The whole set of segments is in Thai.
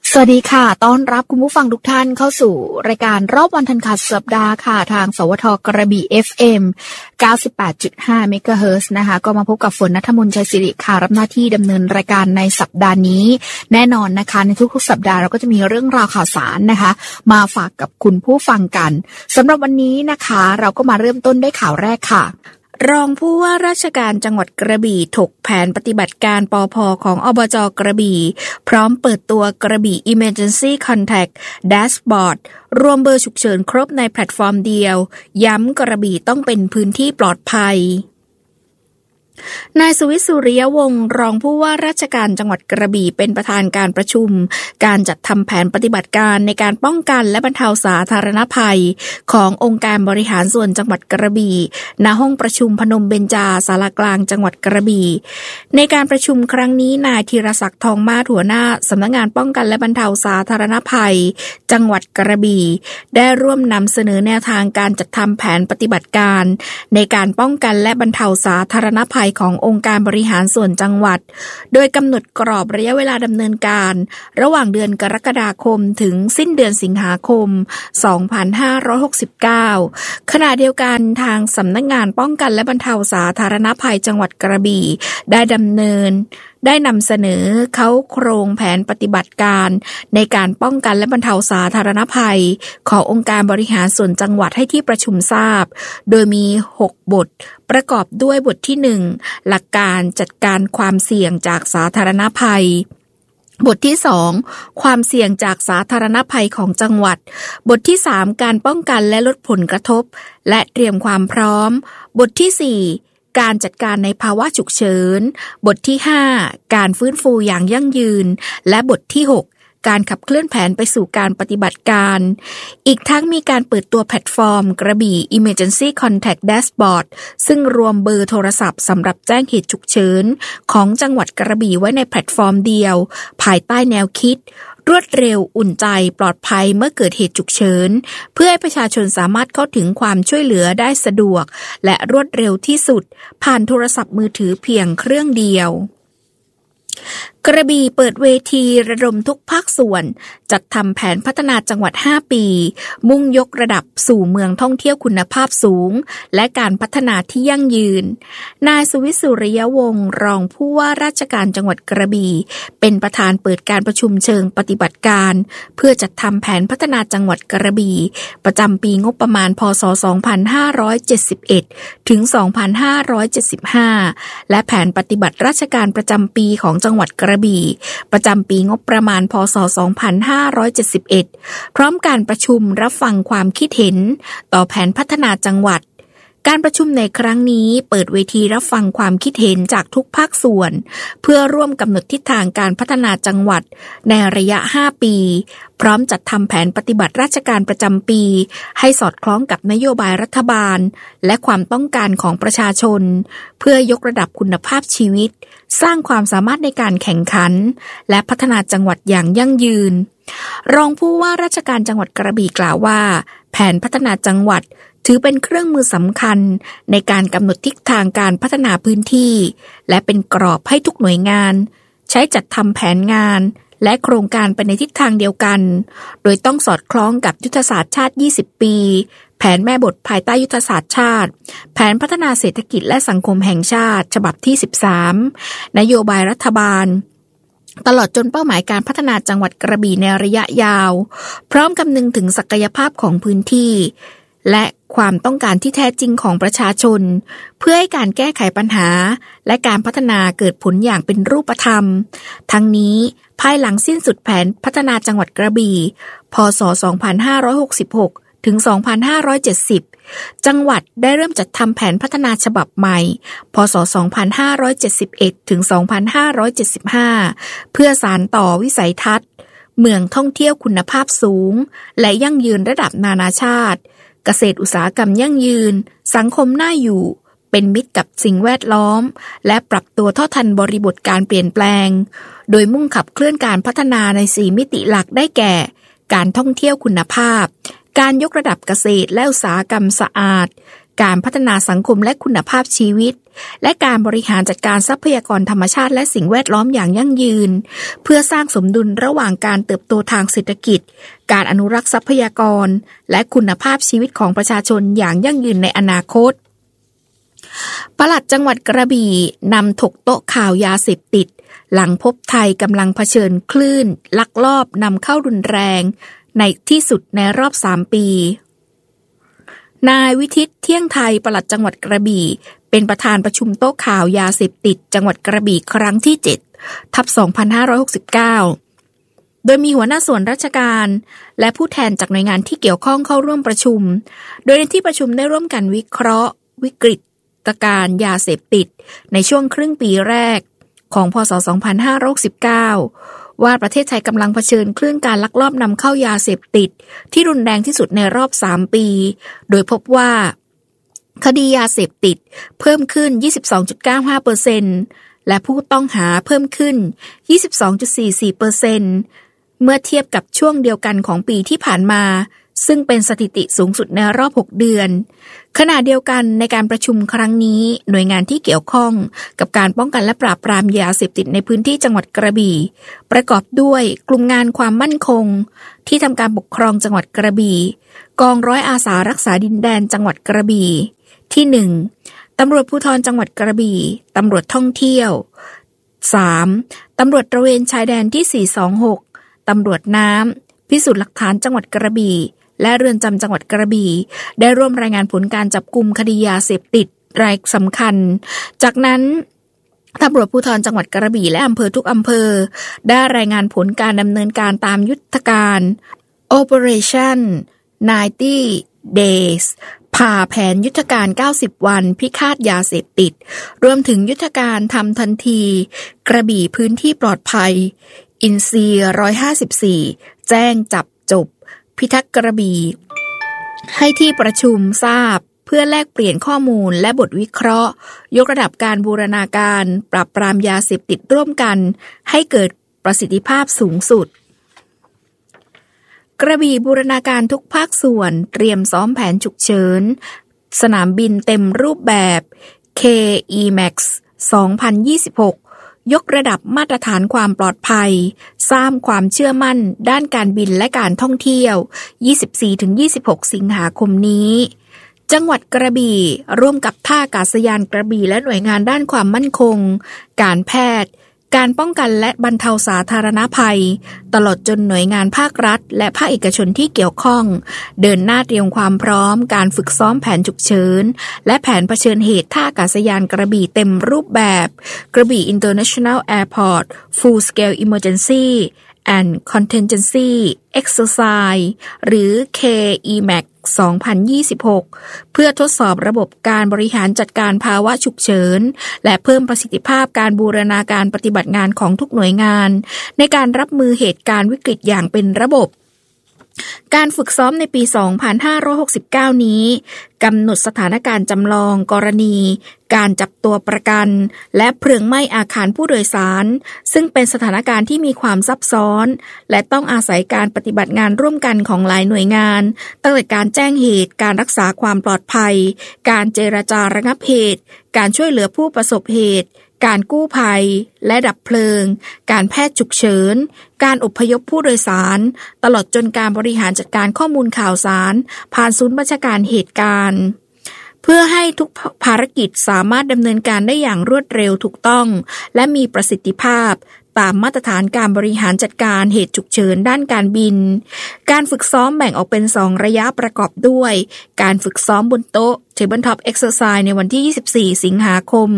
สวัสดีค่ะต้อนรับคุณผู้ฟังทุกท่านเข้าสู่รายการรอบวันทันข่าวสัปดาห์ค่ะทางสวทกระบี่ FM 98.5 เมกะเฮิรตซ์นะคะก็มาพบกับฝนณัฐมนต์ชัยศิริค่ะรับหน้าที่ดำเนินรายการในสัปดาห์นี้แน่นอนนะคะในทุกๆสัปดาห์เราก็จะมีเรื่องราวข่าวสารนะคะมาฝากกับคุณผู้ฟังกันสำหรับวันนี้นะคะเราก็มาเริ่มต้นด้วยข่าวแรกค่ะรองผู้ว่าราชการจังหวัดกระบี่ถกแผนปฏิบัติการปภ.ของอบจ.กระบี่พร้อมเปิดตัวกระบี่ Emergency Contact Dashboard รวมเบอร์ฉุกเฉินครบในแพลตฟอร์มเดียวย้ำกระบี่ต้องเป็นพื้นที่ปลอดภัยนายสุวิทย์ สุริยวงศ์รองผู้ว่าราชการจังหวัดกระบี่เป็นประธานการประชุมการจัดทำแผนปฏิบัติการในการป้องกันและบรรเทาสาธารณภัยขององค์การบริหารส่วนจังหวัดกระบี่ณห้องประชุมพนมเบญจาศาลากลางจังหวัดกระบี่ในการประชุมครั้งนี้นายธีรศักดิ์ทองมาศหัวหน้าสำนักงานป้องกันและบรรเทาสาธารณภัยจังหวัดกระบี่ได้ร่วมนำเสนอแนวทางการจัดทำแผนปฏิบัติการในการป้องกันและบรรเทาสาธารณภัยขององค์การบริหารส่วนจังหวัดโดยกำหนดกรอบระยะเวลาดำเนินการระหว่างเดือนกรกฎาคมถึงสิ้นเดือนสิงหาคม 2569 ขณะเดียวกันทางสำนักงานป้องกันและบรรเทาสาธารณภัยจังหวัดกระบี่ได้นำเสนอเขาโครงแผนปฏิบัติการในการป้องกันและบรรเทาสาธารณภัยขององค์การบริหารส่วนจังหวัดให้ที่ประชุมทราบโดยมี6บทประกอบด้วยบทที่1หลักการจัดการความเสี่ยงจากสาธารณภัยบทที่2ความเสี่ยงจากสาธารณภัยของจังหวัดบทที่3การป้องกันและลดผลกระทบและเตรียมความพร้อมบทที่4การจัดการในภาวะฉุกเฉินบทที่5การฟื้นฟูอย่างยั่งยืนและบทที่6การขับเคลื่อนแผนไปสู่การปฏิบัติการอีกทั้งมีการเปิดตัวแพลตฟอร์มกระบี่ Emergency Contact Dashboard ซึ่งรวมเบอร์โทรศัพท์สำหรับแจ้งเหตุฉุกเฉินของจังหวัดกระบี่ไว้ในแพลตฟอร์มเดียวภายใต้แนวคิดรวดเร็วอุ่นใจปลอดภัยเมื่อเกิดเหตุฉุกเฉินเพื่อให้ประชาชนสามารถเข้าถึงความช่วยเหลือได้สะดวกและรวดเร็วที่สุดผ่านโทรศัพท์มือถือเพียงเครื่องเดียวกระบี่เปิดเวทีระดมทุกภาคส่วนจัดทำแผนพัฒนาจังหวัด5ปีมุ่งยกระดับสู่เมืองท่องเที่ยวคุณภาพสูงและการพัฒนาที่ยั่งยืนนายสุวิทย์ สุริยวงศ์รองผู้ว่าราชการจังหวัดกระบี่เป็นประธานเปิดการประชุมเชิงปฏิบัติการเพื่อจัดทำแผนพัฒนาจังหวัดกระบี่ประจำปีงบประมาณพ.ศ. 2571ถึง 2575และแผนปฏิบัติราชการประจำปีของจังหวัดกระบี่ประจำปีงบประมาณพ.ศ. 2571พร้อมการประชุมรับฟังความคิดเห็นต่อแผนพัฒนาจังหวัดการประชุมในครั้งนี้เปิดเวทีรับฟังความคิดเห็นจากทุกภาคส่วนเพื่อร่วมกำหนดทิศทางการพัฒนาจังหวัดในระยะ5ปีพร้อมจัดทำแผนปฏิบัติราชการประจำปีให้สอดคล้องกับนโยบายรัฐบาลและความต้องการของประชาชนเพื่อยกระดับคุณภาพชีวิตสร้างความสามารถในการแข่งขันและพัฒนาจังหวัดอย่างยั่งยืนรองผู้ว่าราชการจังหวัดกระบี่กล่าวว่าแผนพัฒนาจังหวัดถือเป็นเครื่องมือสำคัญในการกำหนดทิศทางการพัฒนาพื้นที่และเป็นกรอบให้ทุกหน่วยงานใช้จัดทำแผนงานและโครงการไปในทิศทางเดียวกันโดยต้องสอดคล้องกับยุทธศาสตร์ชาติ20ปีแผนแม่บทภายใต้ยุทธศาสตร์ชาติแผนพัฒนาเศรษฐกิจและสังคมแห่งชาติฉบับที่13นโยบายรัฐบาลตลอดจนเป้าหมายการพัฒนาจังหวัดกระบี่ในระยะยาวพร้อมคำนึงถึงศักยภาพของพื้นที่และความต้องการที่แท้จริงของประชาชนเพื่อให้การแก้ไขปัญหาและการพัฒนาเกิดผลอย่างเป็นรูปธรรมทั้งนี้ภายหลังสิ้นสุดแผนพัฒนาจังหวัดกระบี่พ.ศ. 2566ถึง 2570 จังหวัดได้เริ่มจัดทำแผนพัฒนาฉบับใหม่พ.ศ. 2571ถึง 2575 เพื่อสานต่อวิสัยทัศน์เมืองท่องเที่ยวคุณภาพสูงและยั่งยืนระดับนานาชาติเกษตรอุตสาหกรรมยั่งยืนสังคมน่าอยู่เป็นมิตรกับสิ่งแวดล้อมและปรับตัวเท่าทันบริบทการเปลี่ยนแปลงโดยมุ่งขับเคลื่อนการพัฒนาใน4มิติหลักได้แก่การท่องเที่ยวคุณภาพการยกระดับเกษตรและอุตสาหกรรมสะอาดการพัฒนาสังคมและคุณภาพชีวิตและการบริหารจัดการทรัพยากรธรรมชาติและสิ่งแวดล้อมอย่างยั่งยืนเพื่อสร้างสมดุลระหว่างการเติบโตทางเศรษฐกิจการอนุรักษ์ทรัพยากรและคุณภาพชีวิตของประชาชนอย่างยั่งยืนในอนาคตปลัดจังหวัดกระบี่นำถกโต๊ะข่าวยาเสพติดหลังพบไทยกำลังเผชิญคลื่นลักลอบนำเข้ารุนแรงในที่สุดในรอบ3 ปีนายวิทิตเที่ยงไทยปลัดจังหวัดกระบี่เป็นประธานประชุมโต๊ะข่าวยาเสพติดจังหวัดกระบี่ครั้งที่7/2569โดยมีหัวหน้าส่วนราชการและผู้แทนจากหน่วยงานที่เกี่ยวข้องเข้าร่วมประชุมโดยในที่ประชุมได้ร่วมกันวิเคราะห์วิกฤตการณ์ยาเสพติดในช่วงครึ่งปีแรกของพ.ศ. 2569ว่าประเทศไทยกำลังเผชิญคลื่นการลักลอบนำเข้ายาเสพติดที่รุนแรงที่สุดในรอบ3 ปีโดยพบว่าคดียาเสพติดเพิ่มขึ้น 22.95% และผู้ต้องหาเพิ่มขึ้น 22.44% เมื่อเทียบกับช่วงเดียวกันของปีที่ผ่านมาซึ่งเป็นสถิติสูงสุดในรอบ6 เดือนขณะเดียวกันในการประชุมครั้งนี้หน่วยงานที่เกี่ยวข้องกับการป้องกันและปราบปรามยาเสพติดในพื้นที่จังหวัดกระบี่ประกอบด้วยกลุ่มงานความมั่นคงที่ทำการปกครองจังหวัดกระบี่กองร้อยอาสารักษาดินแดนจังหวัดกระบี่ที่1ตำรวจภูธรจังหวัดกระบี่ตำรวจท่องเที่ยว 3. ตำรวจตระเวนชายแดนที่426ตำรวจน้ำพิสูจน์หลักฐานจังหวัดกระบี่และเรือนจำจังหวัดกระบี่ได้ร่วมรายงานผลการจับกุมคดียาเสพติดรายสำคัญจากนั้นตำรวจภูธรจังหวัดกระบี่และอำเภอทุกอำเภอได้รายงานผลการดำเนินการตามยุทธการ Operation 90 Days ผ่าแผนยุทธการ90 วันพิฆาตยาเสพติดรวมถึงยุทธการทำทันทีกระบี่พื้นที่ปลอดภัยอินซี154แจ้งจับจบพิทักษ์กระบี่ให้ที่ประชุมทราบเพื่อแลกเปลี่ยนข้อมูลและบทวิเคราะห์ยกระดับการบูรณาการปราบปรามยาเสพติดร่วมกันให้เกิดประสิทธิภาพสูงสุดกระบี่บูรณาการทุกภาคส่วนเตรียมซ้อมแผนฉุกเฉินสนามบินเต็มรูปแบบ KEMAX 2026ยกระดับมาตรฐานความปลอดภัยสร้างความเชื่อมั่นด้านการบินและการท่องเที่ยว 24-26 สิงหาคมนี้จังหวัดกระบี่ร่วมกับท่าอากาศยานกระบี่และหน่วยงานด้านความมั่นคงการแพทย์การป้องกันและบรรเทาสาธารณภัยตลอดจนหน่วยงานภาครัฐและภาคเอกชนที่เกี่ยวข้องเดินหน้าเตรียมความพร้อมการฝึกซ้อมแผนฉุกเฉินและแผนเผชิญเหตุท่าอากาศยานกระบี่เต็มรูปแบบกระบี่ International Airport Full Scale Emergency and Contingency Exercise หรือ KEMAX 2026 เพื่อทดสอบระบบการบริหารจัดการภาวะฉุกเฉินและเพิ่มประสิทธิภาพการบูรณาการปฏิบัติงานของทุกหน่วยงานในการรับมือเหตุการณ์วิกฤตอย่างเป็นระบบการฝึกซ้อมในปี 2569 นี้กำหนดสถานการณ์จำลองกรณีการจับตัวประกันและเพลิงไหม้อาคารผู้โดยสารซึ่งเป็นสถานการณ์ที่มีความซับซ้อนและต้องอาศัยการปฏิบัติงานร่วมกันของหลายหน่วยงานตั้งแต่การแจ้งเหตุการรักษาความปลอดภัยการเจรจาระงับเหตุการช่วยเหลือผู้ประสบเหตุการกู้ภัยและดับเพลิงการแพทย์ฉุกเฉินการอพยพผู้โดยสารตลอดจนการบริหารจัดการข้อมูลข่าวสารผ่านศูนย์บัญชาการเหตุการณ์เพื่อให้ทุกภารกิจสามารถดำเนินการได้อย่างรวดเร็วถูกต้องและมีประสิทธิภาพตามมาตรฐานการบริหารจัดการเหตุฉุกเฉินด้านการบินการฝึกซ้อมแบ่งออกเป็น2ระยะประกอบด้วยการฝึกซ้อมบนโต๊ะ Tabletop Exercise ในวันที่24สิงหาคม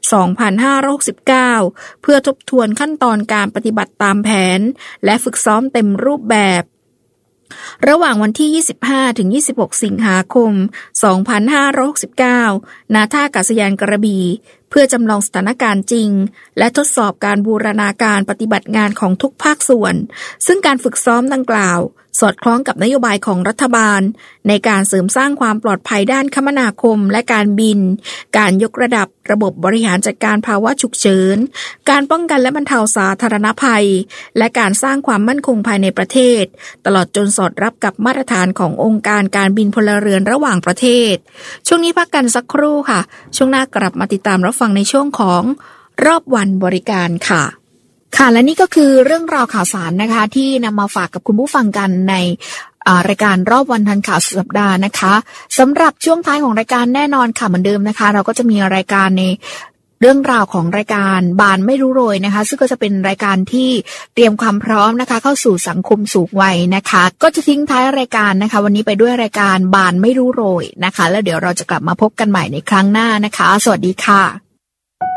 2569เพื่อทบทวนขั้นตอนการปฏิบัติตามแผนและฝึกซ้อมเต็มรูปแบบระหว่างวันที่ 25-26 สิงหาคม 2569 ณ ท่าอากาศยานกระบี่เพื่อจำลองสถานการณ์จริงและทดสอบการบูรณาการปฏิบัติงานของทุกภาคส่วนซึ่งการฝึกซ้อมดังกล่าวสอดคล้องกับนโยบายของรัฐบาลในการเสริมสร้างความปลอดภัยด้านคมนาคมและการบินการยกระดับระบบบริหารจัดการภาวะฉุกเฉินการป้องกันและบรรเทาสาธารณภัยและการสร้างความมั่นคงภายในประเทศตลอดจนสอดรับกับมาตรฐานขององค์การการบินพลเรือนระหว่างประเทศช่วงนี้พักกันสักครู่ค่ะช่วงหน้ากลับมาติดตามรับฟังในช่วงของรอบวันบริการค่ะและนี่ก็คือเรื่องราวข่าวสารนะคะที่นำมาฝากกับคุณผู้ฟังกันในรายการรอบวันทันข่าวสุดสัปดาห์นะคะสำหรับช่วงท้ายของรายการแน่นอนค่ะเหมือนเดิมนะคะเราก็จะมีรายการในเรื่องราวของรายการบานไม่รู้โรยนะคะซึ่งก็จะเป็นรายการที่เตรียมความพร้อมนะคะเข้าสู่สังคมสูงวัยนะคะก็จะทิ้งท้ายรายการนะคะวันนี้ไปด้วยรายการบานไม่รู้โรยนะคะแล้วเดี๋ยวเราจะกลับมาพบกันใหม่ในครั้งหน้านะคะสวัสดีค่ะ